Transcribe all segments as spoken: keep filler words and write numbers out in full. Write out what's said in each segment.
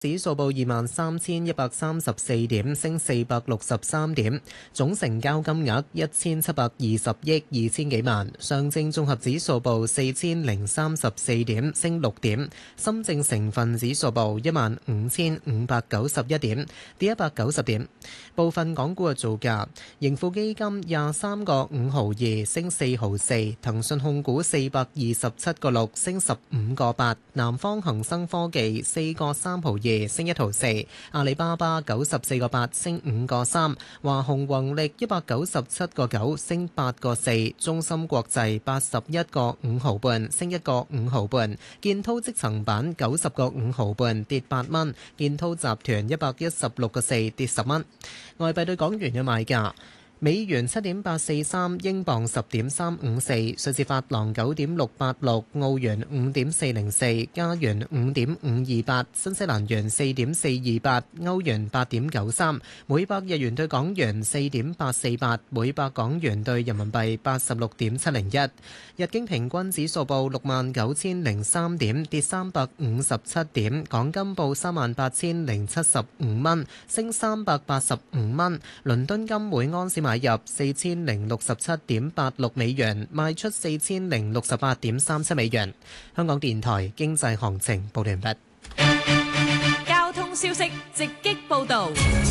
指數報二萬三千一百三十四點，升四百六十三點，總成交金額一千七百二十億二千幾萬。上證綜合指數報四千零三十四點，升六點。深證成分指數報一萬五千五百九十一點，跌一百九十點。部分港股嘅造價：盈富基金廿三個五毫二，升四毫四；騰訊控股四百二十七個六，升十五個八；南方恒生科技四個三毫二，升一毫四，阿里巴巴九十四個八，升五個三，華虹宏力一百九十七個九，升八個四，中芯國際八十一個五毫半，升一個五毫半，建滔積層板九十個五毫半，跌八蚊，建滔集團一百一十六個四，跌十蚊。外幣對港元嘅賣價。美元七點八四三，英鎊十點三五四，瑞士法郎九點六八六，澳元五點四零四，加元五點五二八，新西蘭元四點四二八，歐元八點九三，每百日元對港元四點八四八，每百港元對人民幣八十六點七零一。日經平均指數報六萬九千零三點，跌三百五十七點。港金報三萬八千零七十五蚊，升三百八十五蚊。倫敦金每盎司買入四千零六十七點八六美元，賣出四千零六十八點三七美元。香港電台經濟行情報道完畢。 交通消息直擊報道。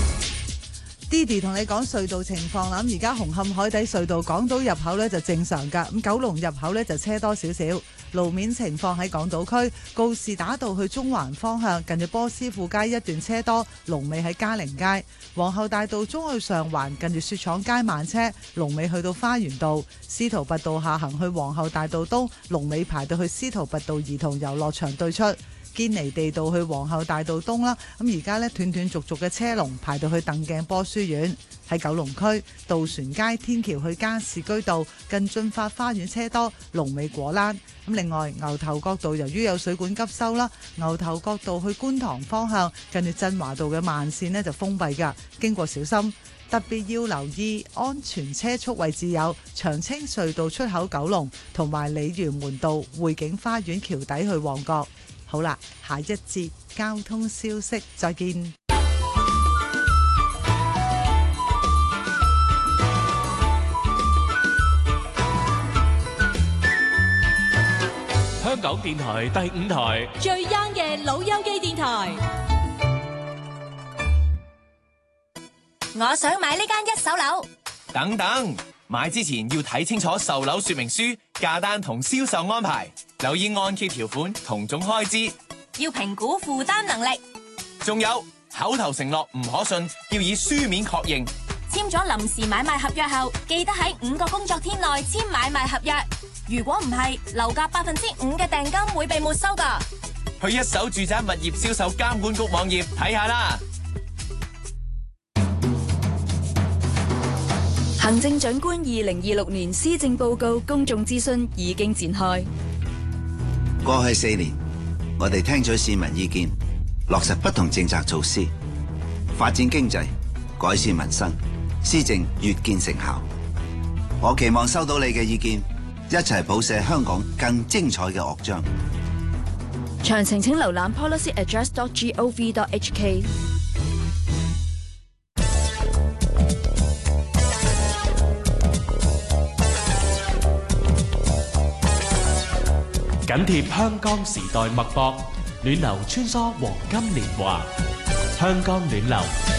Didi 同你講隧道情況啦，咁而家紅磡海底隧道港島入口咧就正常㗎，咁九龍入口咧就車多少少。路面情況喺港島區告士打道去中環方向，近住波斯富街一段車多，龍尾喺嘉寧街。皇后大道中去上環，近住雪廠街慢車，龍尾去到花園道。司徒拔道下行去皇后大道東，龍尾排到去司徒拔道兒童遊樂場對出。堅尼地道去皇后大道東啦，咁而家咧斷斷續續嘅車龍排到去鄧鏡波書院。喺九龍區渡船街天橋去加士居道近駿發花園車多，龍尾果欄。咁另外牛頭角道由於有水管急修啦，牛頭角道去觀塘方向近住振華道嘅慢線呢就封閉㗎，經過小心。特別要留意安全車速位置有長青隧道出口九龍同埋鯉魚門道匯景花園橋底去旺角。好啦，下一節交通消息，再見。 香港電台第五台最 young 嘅老友記電台。 我想買呢間一手樓。 等等，買之前要睇清楚售樓說明書、價單同銷售安排，留意按揭條款同總開支， 要評估負擔能力。 仲有口頭承諾唔可信，要以書面確認。 簽咗臨時買賣合約後，記得喺五個工作天內簽買賣合約。如果唔係，樓價百分之五嘅訂金會被沒收㗎。 去一手住宅物業銷售監管局網頁睇下啦。 行政長官二零二六年施政報告公眾諮詢已經展開。 過去四年，我哋聽取市民意見，落實不同政策措施，發展經濟，改善民生，施政越見成效。我期望收到你嘅意見，一齊譜寫香港更精彩嘅樂章。 詳情請瀏覽 policy address dot gov dot hk。 緊貼香港時代脈搏，暖流穿梭黃金年華，香港暖流。